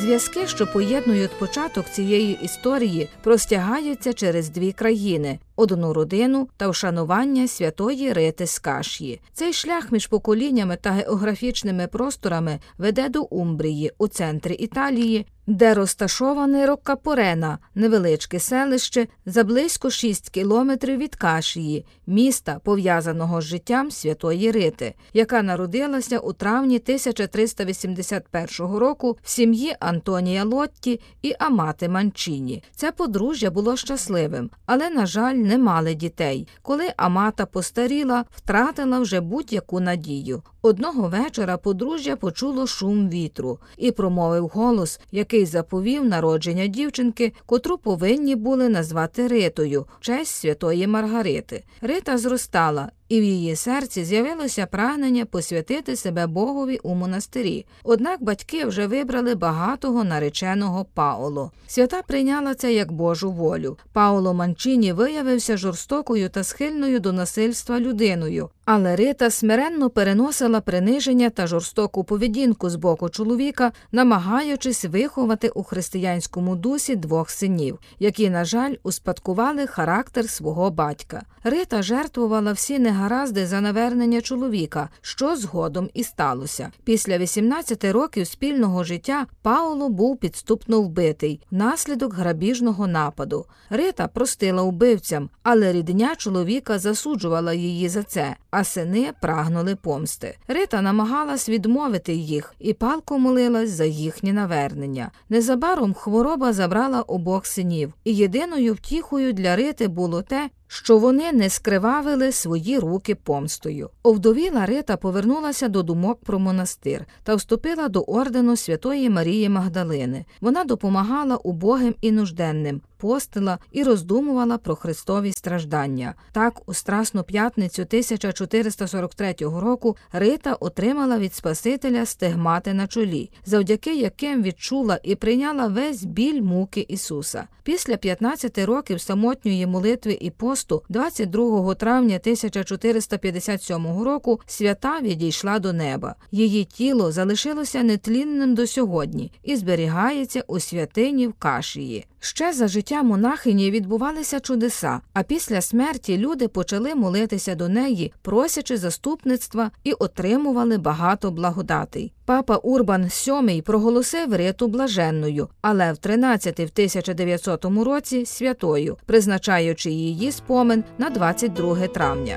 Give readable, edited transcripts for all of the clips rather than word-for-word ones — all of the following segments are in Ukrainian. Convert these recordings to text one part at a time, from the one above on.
Зв'язки, що поєднують початок цієї історії, простягаються через дві країни – одну родину та вшанування святої Рити з Кашії. Цей шлях між поколіннями та географічними просторами веде до Умбрії у центрі Італії, де розташоване Роккапорена – невеличке селище за близько 6 кілометрів від Кашії, міста, пов'язаного з життям святої Рити, яка народилася у травні 1381 року в сім'ї Антонія Лотті і Амати Манчіні. Це подружжя було щасливим, але, на жаль, не мали дітей. Коли Амата постаріла, втратила вже будь-яку надію. Одного вечора подружжя почуло шум вітру і промовив голос, який заповів народження дівчинки, котру повинні були назвати Ритою в честь святої Маргарити. Рита зростала, і в її серці з'явилося прагнення посвятити себе Богові у монастирі. Однак батьки вже вибрали багатого нареченого Паоло. Свята прийняла це як Божу волю. Паоло Манчіні виявився жорстокою та схильною до насильства людиною. Але Рита смиренно переносила приниження та жорстоку поведінку з боку чоловіка, намагаючись виховати у християнському дусі двох синів, які, на жаль, успадкували характер свого батька. Рита жертвувала всі негаразди за навернення чоловіка, що згодом і сталося. Після 18 років спільного життя Паоло був підступно вбитий внаслідок грабіжного нападу. Рита простила вбивцям, але рідня чоловіка засуджувала її за це, а сини прагнули помсти. Рита намагалась відмовити їх і палко молилась за їхнє навернення. Незабаром хвороба забрала обох синів, і єдиною втіхою для Рити було те, що вони не скривавили свої руки помстою. Овдовіла Рита повернулася до думок про монастир та вступила до ордену Святої Марії Магдалини. Вона допомагала убогим і нужденним, постила і роздумувала про Христові страждання. Так, у Страсну п'ятницю 1443 року Рита отримала від Спасителя стигмати на чолі, завдяки яким відчула і прийняла весь біль муки Ісуса. Після 15 років самотньої молитви і посту 22 травня 1457 року свята відійшла до неба. Її тіло залишилося нетлінним до сьогодні і зберігається у святині в Кашії. Ще за життя монахині відбувалися чудеса, а після смерті люди почали молитися до неї, просячи заступництва, і отримували багато благодатей. Папа Урбан VII проголосив Риту блаженною, але в 1900 році – святою, призначаючи її спомин на 22 травня.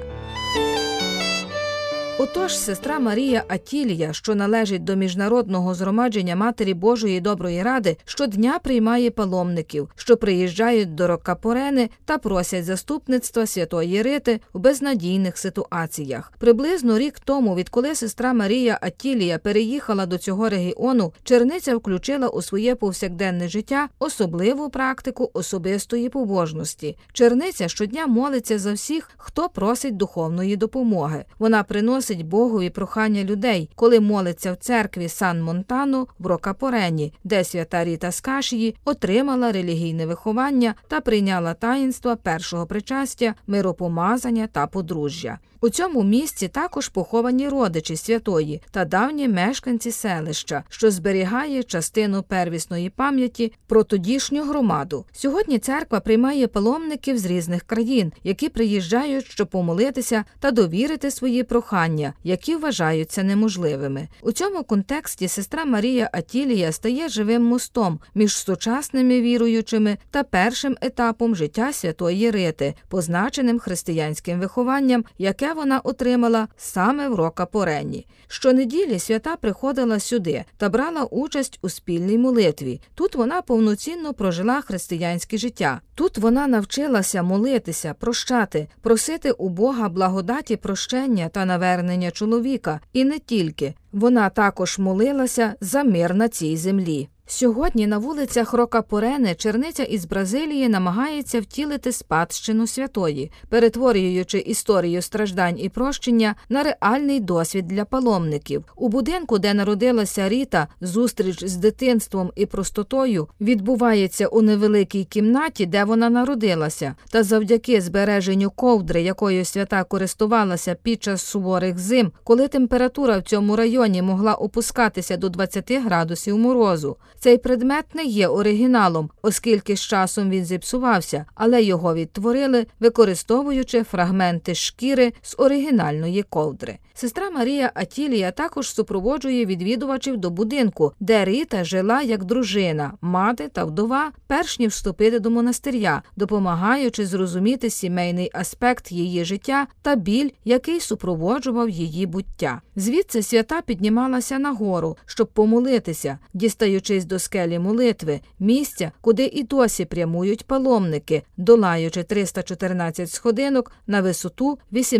Отож, сестра Марія Атілія, що належить до Міжнародного згромадження Матері Божої Доброї Ради, щодня приймає паломників, що приїжджають до Роккапорени та просять заступництва святої Рити в безнадійних ситуаціях. Приблизно рік тому, відколи сестра Марія Атілія переїхала до цього регіону, черниця включила у своє повсякденне життя особливу практику особистої побожності. Черниця щодня молиться за всіх, хто просить духовної допомоги. Вона приносить Богові прохання людей, коли молиться в церкві Сан-Монтано в Роккапорені, де свята Ріта з Кашії отримала релігійне виховання та прийняла таїнства першого причастя, миропомазання та подружжя. У цьому місці також поховані родичі святої та давні мешканці селища, що зберігає частину первісної пам'яті про тодішню громаду. Сьогодні церква приймає паломників з різних країн, які приїжджають, щоб помолитися та довірити свої прохання, які вважаються неможливими. У цьому контексті сестра Марія Атілія стає живим мостом між сучасними віруючими та першим етапом життя святої Рити, позначеним християнським вихованням, яке вона отримала саме в Роккапорені. Щонеділі свята приходила сюди та брала участь у спільній молитві. Тут вона повноцінно прожила християнське життя. Тут вона навчилася молитися, прощати, просити у Бога благодаті прощення та навернення чоловіка. І не тільки. Вона також молилася за мир на цій землі. Сьогодні на вулицях Роккапорени черниця із Бразилії намагається втілити спадщину святої, перетворюючи історію страждань і прощення на реальний досвід для паломників. У будинку, де народилася Ріта, зустріч з дитинством і простотою відбувається у невеликій кімнаті, де вона народилася, та завдяки збереженню ковдри, якою свята користувалася під час суворих зим, коли температура в цьому районі могла опускатися до 20 градусів морозу. Цей предмет не є оригіналом, оскільки з часом він зіпсувався, але його відтворили, використовуючи фрагменти шкіри з оригінальної ковдри. Сестра Марія Атілія також супроводжує відвідувачів до будинку, де Рита жила як дружина, мати та вдова, перш ніж вступити до монастиря, допомагаючи зрозуміти сімейний аспект її життя та біль, який супроводжував її буття. Звідси свята піднімалася нагору, щоб помолитися, дістаючись до скелі молитви, місця, куди і досі прямують паломники, долаючи 314 сходинок на висоту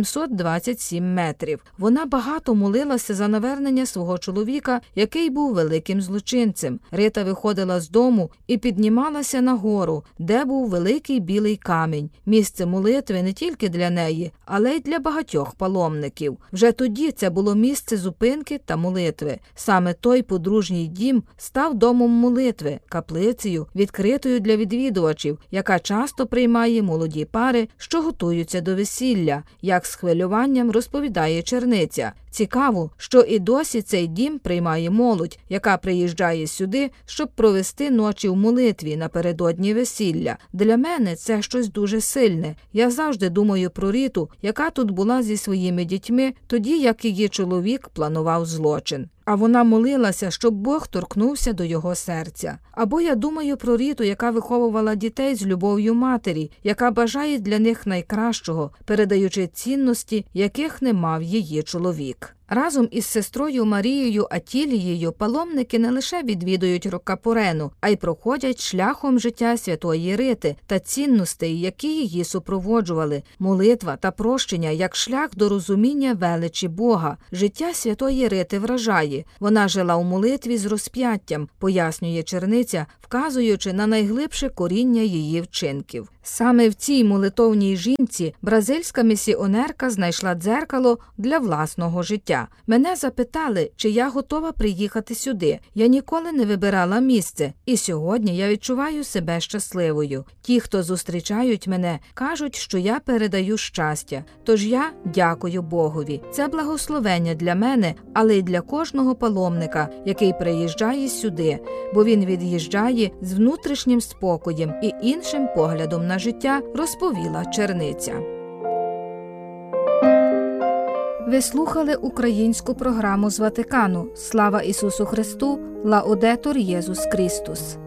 827 метрів. Вона багато молилася за навернення свого чоловіка, який був великим злочинцем. Рита виходила з дому і піднімалася нагору, де був великий білий камінь, місце молитви не тільки для неї, але й для багатьох паломників. Вже тоді це було місце зупинки та молитви. Саме той подружній дім став домом молитви, каплицею, відкритою для відвідувачів, яка часто приймає молоді пари, що готуються до весілля, як з хвилюванням розповідає черниця. Цікаво, що і досі цей дім приймає молодь, яка приїжджає сюди, щоб провести ночі в молитві напередодні весілля. Для мене це щось дуже сильне. Я завжди думаю про Риту, яка тут була зі своїми дітьми, тоді як її чоловік планував злочин. А вона молилася, щоб Бог торкнувся до його серця. Або я думаю про Риту, яка виховувала дітей з любов'ю матері, яка бажає для них найкращого, передаючи цінності, яких не мав її чоловік. Разом із сестрою Марією Атілією паломники не лише відвідують Роккапорену, а й проходять шляхом життя святої Рити та цінностей, які її супроводжували. Молитва та прощення як шлях до розуміння величі Бога. Життя святої Рити вражає. Вона жила у молитві з розп'яттям, пояснює черниця, вказуючи на найглибше коріння її вчинків. Саме в цій молитовній жінці бразильська місіонерка знайшла дзеркало для власного життя. Мене запитали, чи я готова приїхати сюди. Я ніколи не вибирала місце, і сьогодні я відчуваю себе щасливою. Ті, хто зустрічають мене, кажуть, що я передаю щастя. Тож я дякую Богові. Це благословення для мене, але й для кожного паломника, який приїжджає сюди, бо він від'їжджає з внутрішнім спокоєм і іншим поглядом на життя, розповіла черниця. Ви слухали українську програму з Ватикану. Слава Ісусу Христу! Лаудетур Єсус Христос!